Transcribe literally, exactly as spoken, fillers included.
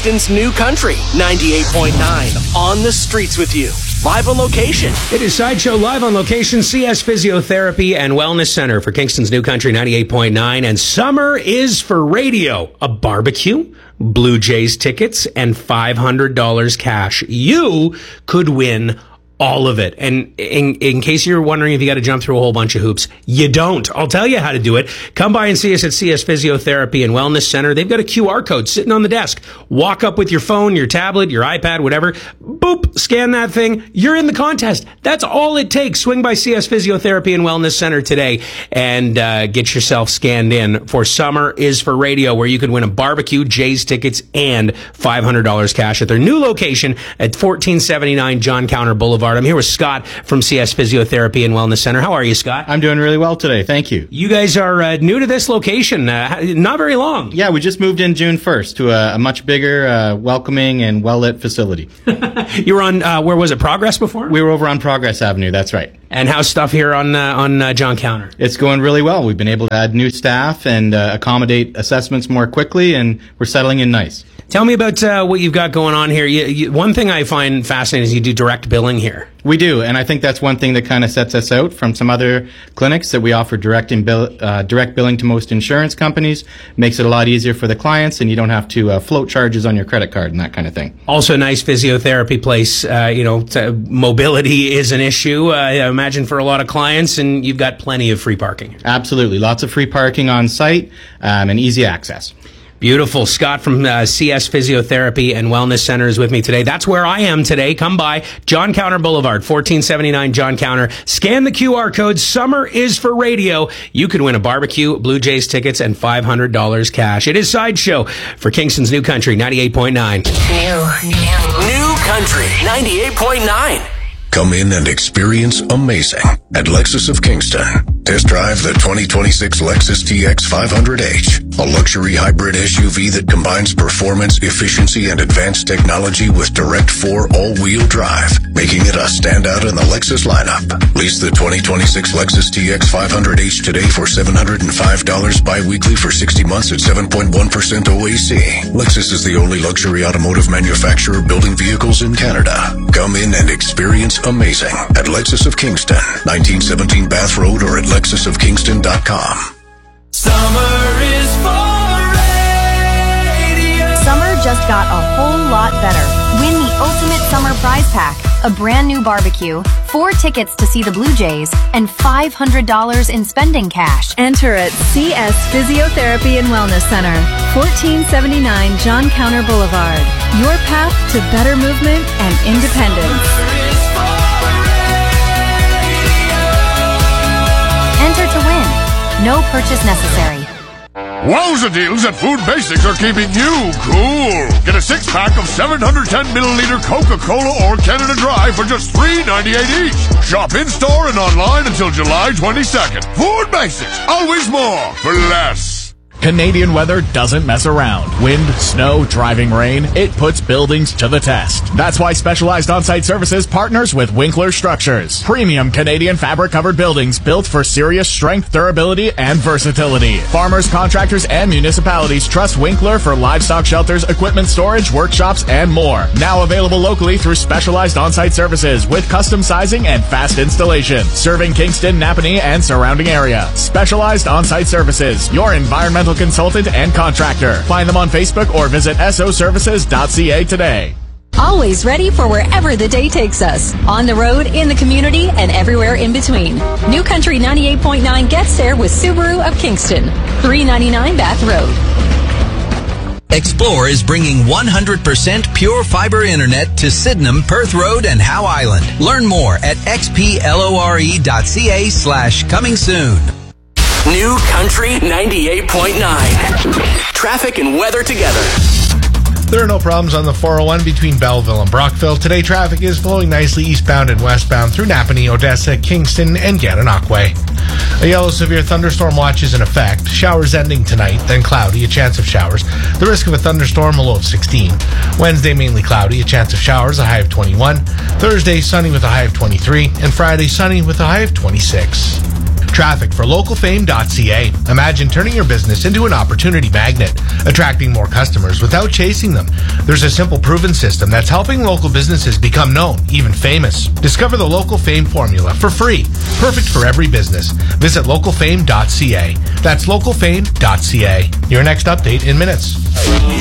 Kingston's New Country, ninety-eight point nine. On the streets with you. Live on location. It is Sideshow live on location, C S Physiotherapy and Wellness Center for Kingston's New Country, ninety-eight point nine. And summer is for radio. A barbecue, Blue Jays tickets, and five hundred dollars cash. You could win all of it. And in, in case you're wondering if you got to jump through a whole bunch of hoops, you don't. I'll tell you how to do it. Come by and see us at C S Physiotherapy and Wellness Center. They've got a Q R code sitting on the desk. Walk up with your phone, your tablet, your iPad, whatever. Boop, scan that thing. You're in the contest. That's all it takes. Swing by C S Physiotherapy and Wellness Center today and uh, get yourself scanned in for Summer is for Radio, where you could win a barbecue, Jays tickets, and five hundred dollars cash at their new location at fourteen seventy-nine John Counter Boulevard. I'm here with Scott from C S Physiotherapy and Wellness Center. How are you, Scott? I'm doing really well today. Thank you. You guys are uh, new to this location. Uh, not very long. Yeah, we just moved in June first to a, a much bigger, uh, welcoming, and well-lit facility. You were on, uh, where was it, Progress before? We were over on Progress Avenue. That's right. And how's stuff here on uh, on uh, John Counter? It's going really well. We've been able to add new staff and uh, accommodate assessments more quickly, and we're settling in nice. Tell me about uh, what you've got going on here. You, you, one thing I find fascinating is you do direct billing here. We do, and I think that's one thing that kind of sets us out from some other clinics, that we offer direct in bill, uh, direct billing to most insurance companies. Makes it a lot easier for the clients, and you don't have to uh, float charges on your credit card and that kind of thing. Also, a nice physiotherapy place. Uh, you know, to, mobility is an issue, uh, I imagine, for a lot of clients, and you've got plenty of free parking. Absolutely. Lots of free parking on site um, and easy access. Beautiful. Scott from uh, C S Physiotherapy and Wellness Center is with me today. That's where I am today. Come by John Counter Boulevard, fourteen seventy-nine John Counter. Scan the Q R code. Summer is for Radio. You could win a barbecue, Blue Jays tickets, and five hundred dollars cash. It is Sideshow for Kingston's New Country, ninety-eight point nine. New, new, new Country, ninety-eight point nine. Come in and experience amazing at Lexus of Kingston. Test drive the twenty twenty-six Lexus T X five hundred H, a luxury hybrid S U V that combines performance, efficiency, and advanced technology with direct four all-wheel drive, making it a standout in the Lexus lineup. Lease the twenty twenty-six Lexus T X five hundred H today for seven hundred five dollars bi-weekly for sixty months at seven point one percent O A C. Lexus is the only luxury automotive manufacturer building vehicles in Canada. Come in and experience amazing at Lexus of Kingston, nineteen seventeen Bath Road, or at lexus of kingston dot com. Summer is for radio. Summer just got a whole lot better. Win the ultimate summer prize pack, a brand new barbecue, four tickets to see the Blue Jays, and five hundred dollars in spending cash. Enter at C S Physiotherapy and Wellness Center, fourteen seventy-nine John Counter Boulevard. Your path to better movement and independence. Enter to win. No purchase necessary. Wowza deals at Food Basics are keeping you cool. Get a six-pack of seven hundred ten milliliter Coca-Cola or Canada Dry for just three ninety-eight each. Shop in-store and online until July twenty-second. Food Basics, always more for less. Canadian weather doesn't mess around. Wind, snow, driving rain, it puts buildings to the test. That's why Specialized On-Site Services partners with Winkler Structures. Premium Canadian fabric-covered buildings built for serious strength, durability, and versatility. Farmers, contractors, and municipalities trust Winkler for livestock shelters, equipment storage, workshops, and more. Now available locally through Specialized On-Site Services with custom sizing and fast installation. Serving Kingston, Napanee, and surrounding area. Specialized On-Site Services, your environmental consultant and contractor. Find them on Facebook or visit S O services dot C A today. Always ready for wherever the day takes us. On the road, in the community, and everywhere in between. New Country ninety-eight point nine gets there with Subaru of Kingston. three ninety-nine Bath Road. Explore is bringing one hundred percent pure fiber internet to Sydenham, Perth Road, and Howe Island. Learn more at xplore dot ca slash coming soon. New Country ninety-eight point nine. Traffic and weather together. There are no problems on the four oh one between Belleville and Brockville. Today, traffic is flowing nicely eastbound and westbound through Napanee, Odessa, Kingston, and Gananoque. A yellow severe thunderstorm watch is in effect. Showers ending tonight, then cloudy, a chance of showers. The risk of a thunderstorm, a low of sixteen. Wednesday, mainly cloudy, a chance of showers, a high of twenty-one. Thursday, sunny with a high of twenty-three. And Friday, sunny with a high of twenty-six. Traffic for local fame dot c a. Imagine turning your business into an opportunity magnet, attracting more customers without chasing them. There's a simple proven system that's helping local businesses become known, even famous. Discover the Local Fame formula for free. Perfect for every business. Visit local fame dot c a. That's local fame dot c a. Your next update in minutes.